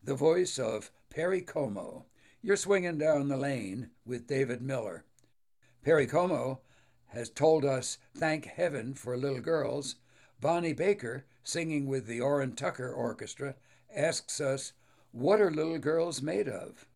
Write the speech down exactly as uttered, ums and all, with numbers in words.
the voice of Perry Como. You're swinging down the lane with David Miller. Perry Como has told us thank heaven for little girls. Bonnie Baker, singing with the Orrin Tucker Orchestra, asks us, what are little girls made of?